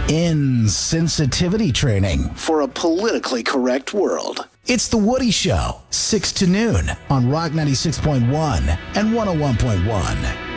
Insensitivity training for a politically correct world. It's The Woody Show, 6 to noon on Rock 96.1 and 101.1.